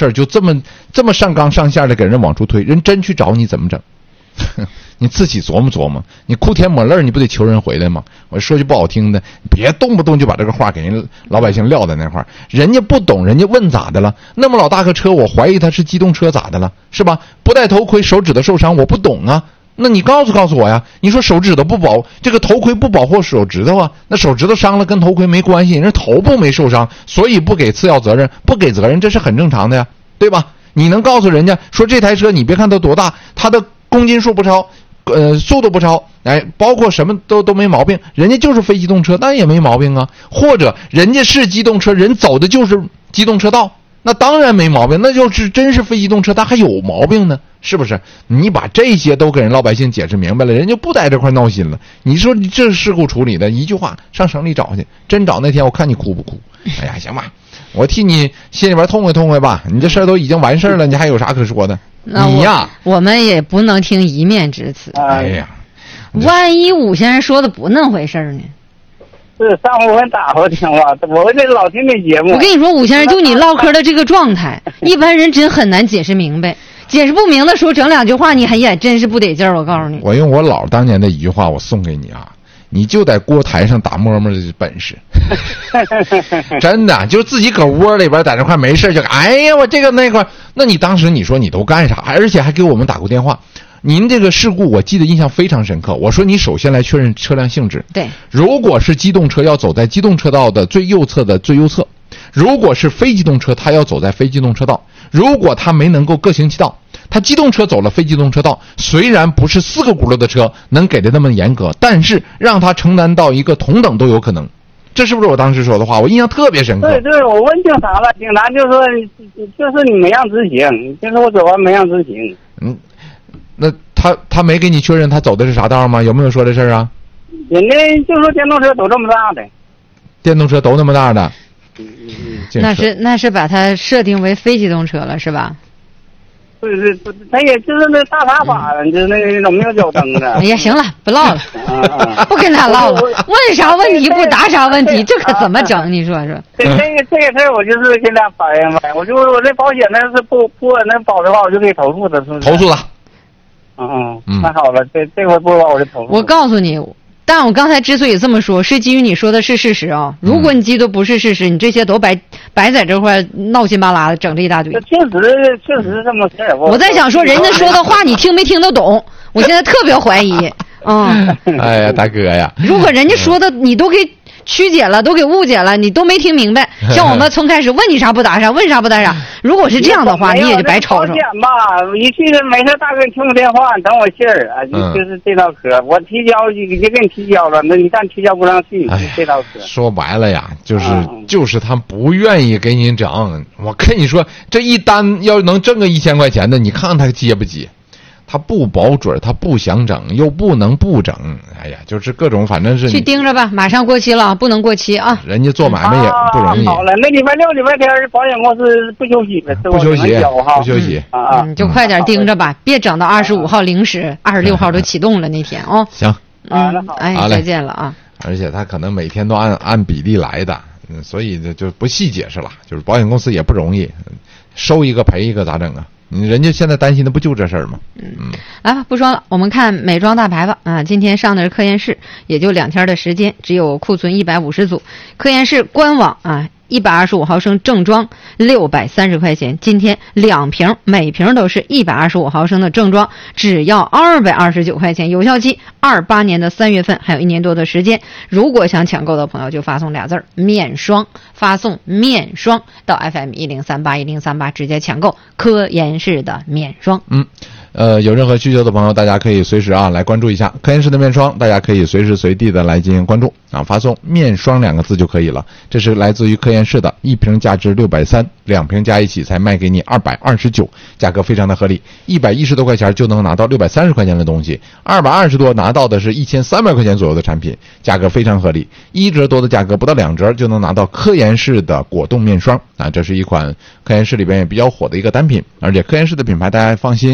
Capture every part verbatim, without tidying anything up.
事儿就这么这么上纲上线的给人往出推，人真去找你怎么整？你自己琢磨琢磨，你哭天抹泪你不得求人回来吗？我说句不好听的，别动不动就把这个话给人老百姓撂在那块儿，人家不懂，人家问咋的了？那么老大个车，我怀疑他是机动车咋的了？是吧？不戴头盔，手指头受伤，我不懂啊。那你告诉告诉我呀？你说手指头不保，这个头盔不保护手指头啊？那手指头伤了跟头盔没关系，人头部没受伤，所以不给次要责任，不给责任，这是很正常的呀，对吧？你能告诉人家说这台车你别看它多大，它的公斤数不超，呃，速度不超，哎，包括什么都都没毛病，人家就是非机动车，那也没毛病啊。或者人家是机动车，人走的就是机动车道，那当然没毛病，那就是真是非机动车，它还有毛病呢，是不是？你把这些都给人老百姓解释明白了，人就不在这块闹心了。你说你这事故处理的一句话，上省里找去，真找那天我看你哭不哭？哎呀，行吧，我替你心里边痛快痛快吧。你这事儿都已经完事儿了，你还有啥可说的？你呀， 我们也不能听一面之词。 哎呀， 万一武先生说的不那回事儿呢？ 是上回我打过电话，我这老听这节目。 我跟你说，武先生，就你唠嗑的这个状态，一般人真很难解释明白。解释不明的时候，整两句话你还也真是不得劲儿。我告诉你， 我用我姥当年的一句话，我送给你啊。你就在锅台上打沫沫的本事，真的就自己搁窝里边在那块没事就哎呀我这个那块，那你当时你说你都干啥？而且还给我们打过电话。您这个事故我记得印象非常深刻。我说你首先来确认车辆性质， 对， 如果是机动车要走在机动车道的最右侧的最右侧，如果是非机动车它要走在非机动车道，如果它没能够各行其道，他机动车走了非机动车道，虽然不是四个轱辘的车能给的那么严格，但是让他承担到一个同等都有可能。这是不是我当时说的话？我印象特别深刻。 对对，我问警察了，警察就说就是你没让执行，就是我走完没让执行。 嗯，那他他没给你确认他走的是啥道吗？有没有说这事儿啊？ 人家就说电动车都这么大的， 电动车都那么大的。 嗯嗯那是那是把它设定为非机动车了，是吧？ 对对对，他也就是那大傻把，就是那那种没有脚蹬的。 哎呀，行了，不唠了，不跟他唠了。问啥问题不答啥问题，这可怎么整？你说说。 这这个这个事儿，我就是跟他反映呗。我就我这保险那是不不那保的话，我就可以投诉他，是不是？ 投诉他。 嗯嗯，那好了，这这回不保我就投诉。 我告诉你。但我刚才之所以这么说，是基于你说的是事实啊。如果你记得不是事实，你这些都白白在这块闹心巴拉的，整这一大堆。 确实，确实是这么事儿。 我在想说，人家说的话你听没听得懂？我现在特别怀疑。嗯。 哎呀，大哥呀！ 如果人家说的你都给曲解了，都给误解了，你都没听明白。像我们从开始问你啥不答啥，问啥不答啥。如果是这样的话，你也就白吵吵。 吧，一去没事大哥听我电话，等我信儿啊，就是这道嗑。我提交已经给你提交了，那你但提交不上去，这道嗑。 说白了呀，就是就是他不愿意给你整。我跟你说，这一单要能挣个一千块钱的，你看看他接不接？他不保准，他不想整，又不能不整。哎呀，就是各种，反正是去盯着吧，马上过期了，不能过期啊！ 人家做买卖也不容易。 啊、好了，那礼拜六、礼拜天保险公司不休息了， 不休息，不休息啊！ 你就快点盯着吧，别整到二十五号零时，二十六号都启动了那天哦。 行， 嗯，哎，再见了啊！ 而且他可能每天都按按比例来的，嗯，所以就不细解释了。就是保险公司也不容易，收一个赔一个咋整啊？人家现在担心的不就这事儿吗？ 嗯，来吧，不说了，我们看美妆大牌吧。啊，今天上的是科颜氏，也就两天的时间，只有库存一百五十组。科颜氏官网啊，一百二十五毫升正装六百三十块钱，今天两瓶，每瓶都是一百二十五毫升的正装，只要二百二十九块钱，有效期二八年的三月份，还有一年多的时间。如果想抢购的朋友，就发送俩字儿面霜，发送面霜到 F M 一零三八一零三八直接抢购科颜氏的面霜。 嗯。呃，有任何需求的朋友，大家可以随时啊来关注一下科颜氏的面霜，大家可以随时随地的来进行关注啊，发送面霜两个字就可以了。这是来自于科颜氏的，一瓶价值六百三，两瓶加一起才卖给你二百二十九，价格非常的合理，一百一十多块钱就能拿到六百三十块钱的东西，二百二十多拿到的是一千三百块钱左右的产品，价格非常合理，一折多的价格不到两折就能拿到科颜氏的果冻面霜啊，这是一款科颜氏里边也比较火的一个单品，而且科颜氏的品牌大家放心啊。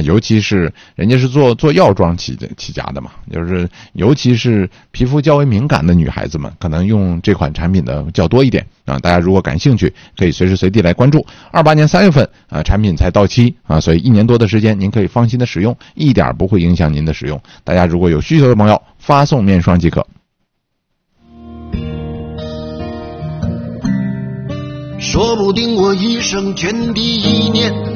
啊，尤其是人家是做做药妆起起家的嘛，就是尤其是皮肤较为敏感的女孩子们，可能用这款产品的较多一点啊。大家如果感兴趣，可以随时随地来关注。二八年三月份啊，产品才到期啊，所以一年多的时间，您可以放心的使用，一点不会影响您的使用。大家如果有需求的朋友，发送面霜即可。 说不定我一生涓滴一念